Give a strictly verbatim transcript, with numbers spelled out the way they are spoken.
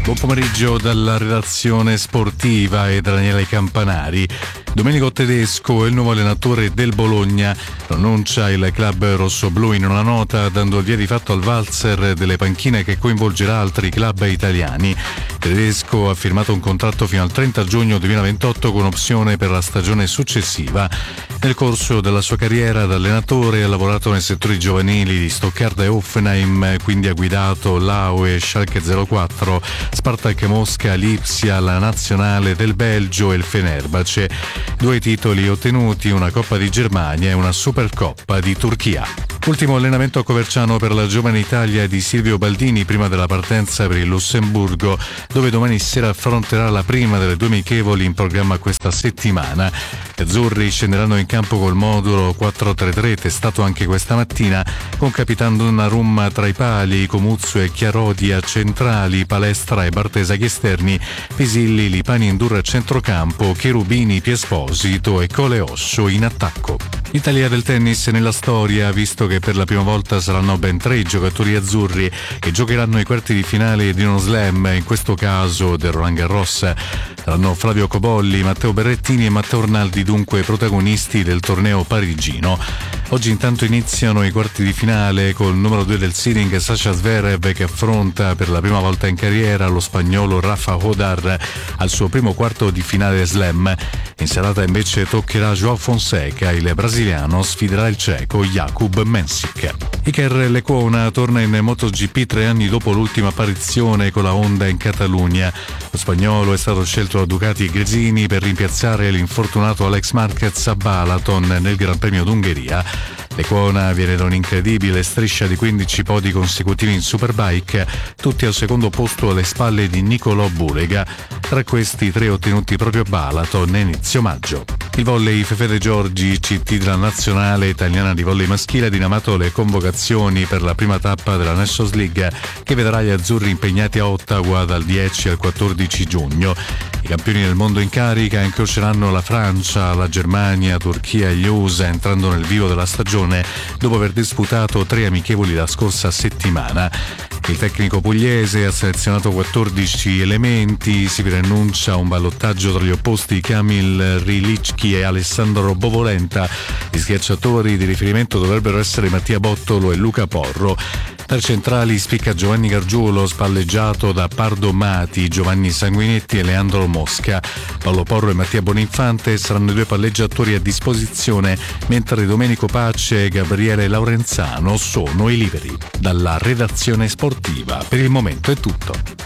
Buon pomeriggio dalla redazione sportiva e da Daniele Campanari. Domenico Tedesco è il nuovo allenatore del Bologna, lo annuncia il club rossoblu in una nota, dando il via di fatto al valzer delle panchine che coinvolgerà altri club italiani. Tedesco ha firmato un contratto fino al trenta giugno duemilaventotto con opzione per la stagione successiva. Nel corso della sua carriera da allenatore ha lavorato nei settori giovanili di Stoccarda e Hoffenheim, quindi ha guidato l'Aue, Schalke zero quattro, Spartak Mosca, Lipsia, la nazionale del Belgio e il Fenerbahce. Due titoli ottenuti, una Coppa di Germania e una Supercoppa di Turchia. Ultimo allenamento a Coverciano per la giovane Italia di Silvio Baldini prima della partenza per il Lussemburgo, dove domani sera affronterà la prima delle due amichevoli in programma questa settimana. Gli azzurri scenderanno in campo col modulo quattro tre tre testato anche questa mattina, con Capitan Donnarumma tra i pali, Comuzzo e Chiarodi a centrali, Palestra e Bartesa agli esterni, Pisilli, Lipani Indurra a centrocampo, Cherubini, Piesposito e Coleoscio in attacco. L'Italia del tennis nella storia, visto che per la prima volta saranno ben tre i giocatori azzurri che giocheranno i quarti di finale di uno slam, in questo caso del Roland Garros. Saranno Flavio Cobolli, Matteo Berrettini e Matteo Arnaldi, dunque protagonisti del torneo parigino. Oggi intanto iniziano i quarti di finale col numero due del seeding Sasha Zverev, che affronta per la prima volta in carriera lo spagnolo Rafa Hodar al suo primo quarto di finale slam. In serata invece toccherà Joao Fonseca, il brasiliano sfiderà il ceco Jakub Mensik. Iker Lecuona torna in MotoGP tre anni dopo l'ultima apparizione con la Honda in Catalogna. Lo spagnolo è stato scelto da Ducati e Gresini per rimpiazzare l'infortunato Alex Marquez a Balaton nel Gran Premio d'Ungheria. Lecuona viene da un'incredibile striscia di quindici podi consecutivi in Superbike, tutti al secondo posto alle spalle di Nicolò Bulega. Tra questi tre ottenuti proprio a Balaton a inizio maggio. Il volley Fefe De Giorgi, C T della nazionale italiana di volley maschile, ha dinamato le convocazioni per la prima tappa della Nations League, che vedrà gli azzurri impegnati a Ottawa dal dieci al quattordici giugno. I campioni del mondo in carica incroceranno la Francia, la Germania, Turchia e gli U S A, entrando nel vivo della stagione dopo aver disputato tre amichevoli la scorsa settimana. Il tecnico pugliese ha selezionato quattordici elementi, si preannuncia un ballottaggio tra gli opposti Kamil Rilicki e Alessandro Bovolenta. Gli schiacciatori di riferimento dovrebbero essere Mattia Bottolo e Luca Porro. Tra centrali spicca Giovanni Gargiulo, spalleggiato da Pardo Mati, Giovanni Sanguinetti e Leandro Mosca. Paolo Porro e Mattia Boninfante saranno i due palleggiatori a disposizione, mentre Domenico Pace e Gabriele Laurenzano sono i liberi. Dalla redazione sportiva per il momento è tutto.